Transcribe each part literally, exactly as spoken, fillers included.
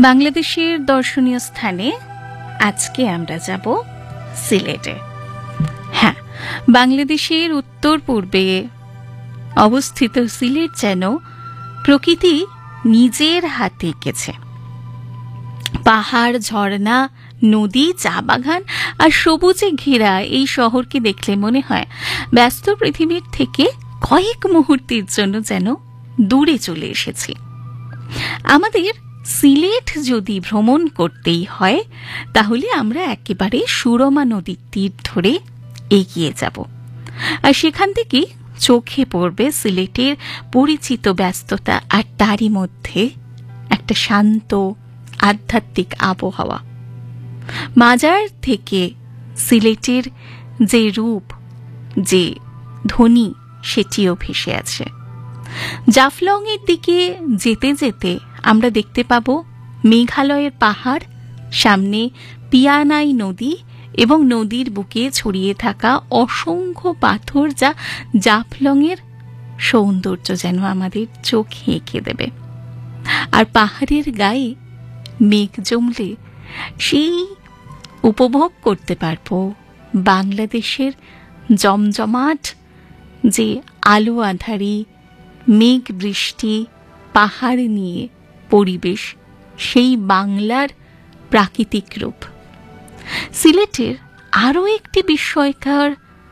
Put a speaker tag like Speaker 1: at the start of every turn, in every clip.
Speaker 1: বাংলাদেশের দর্শনীয় স্থানে আজকে আমরা যাব সিলেটে। হ্যাঁ, বাংলাদেশের উত্তর পূর্বে অবস্থিত সিলেট যেন প্রকৃতি নিজের হাতে এঁকেছে। পাহাড়, ঝর্ণা, নদী, চা বাগান আর সবুজে ঘেরা এই শহরকে দেখলে মনে হয় ব্যস্ত পৃথিবীর থেকে কয়েক মুহূর্তের জন্য যেন দূরে চলে এসেছি। আমাদের সিলেট যদি ভ্রমণ করতেই হয় তাহলে আমরা একেবারে সুরমা নদীর তীর ধরে এগিয়ে যাব, আর সেখান থেকে চোখে পড়বে সিলেটের পরিচিত ব্যস্ততা আর তারই মধ্যে একটা শান্ত আধ্যাত্মিক আবহাওয়া। মাজার থেকে সিলেটের যে রূপ, যে ধ্বনি, সেটিও ভেসে আছে। জাফলং এর দিকে যেতে যেতে আমরা দেখতে পাব মেঘালয়ের পাহাড়, সামনে পিয়ানাই নদী এবং নদীর বুকে ছড়িয়ে থাকা অসংখ্য পাথর, যা জাফলং এর সৌন্দর্য যেন আমাদের চোখে এঁকে দেবে। আর পাহাড়ের গায়ে মেঘ জমলে সেই উপভোগ করতে পারব বাংলাদেশের জমজমাট যে আলো আঁধারি, মেঘ বৃষ্টি, পাহাড় নিয়ে পরিবেশ, সেই বাংলার প্রাকৃতিক রূপ। সিলেটের আরও একটি বিস্ময়কর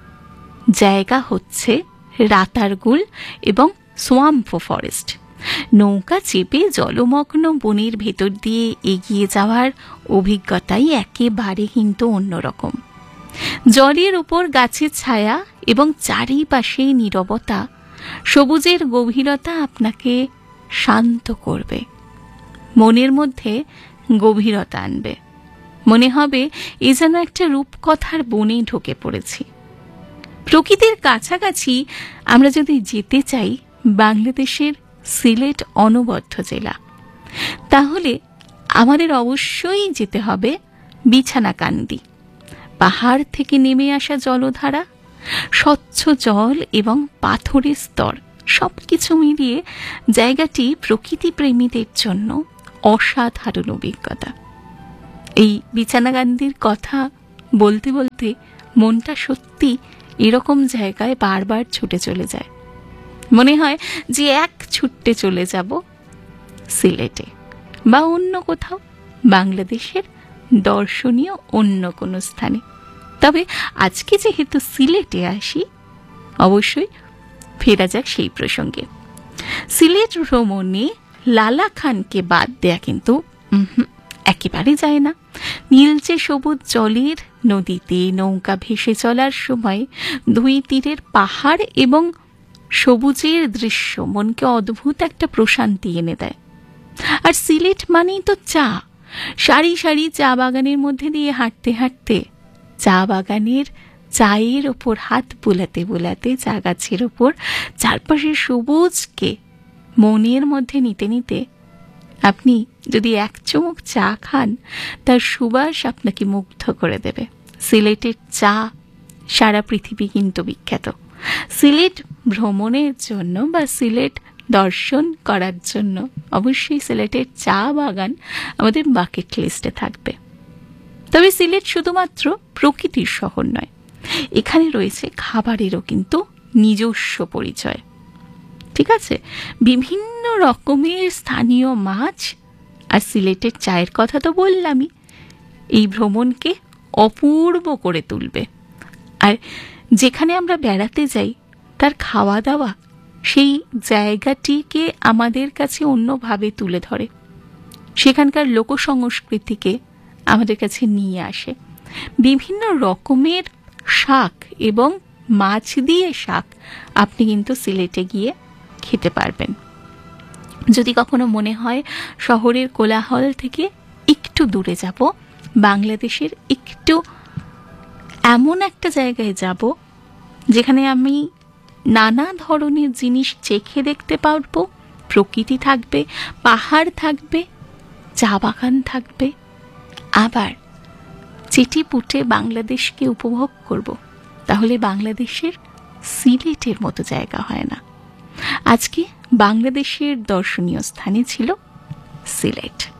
Speaker 1: জায়গা হচ্ছে রাতারগুল এবং সোয়াম্প ফরেস্ট। নৌকা চেপে জলমগ্ন বনের ভেতর দিয়ে এগিয়ে যাওয়ার অভিজ্ঞতাই একেবারে কিন্তু অন্যরকম। জলের উপর গাছের ছায়া এবং চারিপাশে নীরবতা, সবুজের গভীরতা আপনাকে শান্ত করবে, মনের মধ্যে গভীরতা আনবে। মনে হবে এ যেন একটা রূপকথার বনে ঢুকে পড়েছি। প্রকৃতির কাছাকাছি আমরা যদি যেতে চাই বাংলাদেশের সিলেট অনবদ্য জেলা, তাহলে আমাদের অবশ্যই যেতে হবে বিছানাকান্দি। পাহাড় থেকে নেমে আসা জলধারা, স্বচ্ছ জল এবং পাথরের স্তর, সবকিছু মিলিয়ে জায়গাটি প্রকৃতি প্রেমীদের জন্য অসাধারণ অভিজ্ঞতা। এই বিছানাকান্দির কথা বলতে বলতে মনটা সত্যি এরকম জায়গায় বারবার ছুটে চলে যায়। মনে হয় যে এক ছুটতে চলে যাব সিলেটে বা অন্য কোথাও, বাংলাদেশের দর্শনীয় অন্য কোনো স্থানে। তবে আজকে যেহেতু সিলেটে আসি, অবশ্যই ফেরা যাক সেই প্রসঙ্গে। সিলেট ভ্রমণে লালা খানকে বাদ দেয়া কিন্তু একেবারে যায় না। নীলচে সবুজ জলের নদীতে নৌকা ভেসে চলার সময় দুই তীরের পাহাড় এবং সবুজের দৃশ্য মনকে অদ্ভুত একটা প্রশান্তি এনে দেয়। আর সিলেট মানেই তো চা। সারি সারি চা বাগানের মধ্যে দিয়ে হাঁটতে হাঁটতে, চা বাগানের চায়ের ওপর হাত বুলাতে বুলাতে, চা গাছের ওপর চারপাশের সবুজকে মনের মধ্যে নিতে নিতে আপনি যদি এক চুমুক চা খান, তার সুবাস আপনাকে মুগ্ধ করে দেবে। সিলেটের চা সারা পৃথিবী কিন্তু বিখ্যাত। সিলেট ভ্রমণের জন্য বা সিলেট দর্শন করার জন্য অবশ্যই সিলেটের চা বাগান আমাদের বাকেট লিস্টে থাকবে। তবে সিলেট শুধুমাত্র প্রকৃতির শহর নয়, এখানে রয়েছে খাবারেরও কিন্তু নিজস্ব পরিচয়। ঠিক আছে, বিভিন্ন রকমের স্থানীয় মাছ আর সিলেটের চায়ের কথা তো বললামই, এই ভ্রমণকে অপূর্ব করে তুলবে। আর যেখানে আমরা বেড়াতে যাই তার খাওয়া দাওয়া সেই জায়গাটিকে আমাদের কাছে অন্যভাবে তুলে ধরে, সেখানকার লোকসংস্কৃতিকে আমাদের কাছে নিয়ে আসে। বিভিন্ন রকমের শাক এবং মাছ দিয়ে শাক আপনি কিন্তু সিলেটে গিয়ে খেতে পারবেন। যদি কখনো মনে হয় শহরের কোলাহল থেকে একটু দূরে যাব, বাংলাদেশের একটু এমন একটা জায়গায় যাব যেখানে আমি নানা ধরনের জিনিস চেখে দেখতে পারবো, প্রকৃতি থাকবে, পাহাড় থাকবে, চা বাগান থাকবে, আবার চেটে পুটে বাংলাদেশকে উপভোগ করব, তাহলে বাংলাদেশের সিলেটের মতো জায়গা হয় না। আজকে বাংলাদেশের দর্শনীয় স্থানে ছিল সিলেট।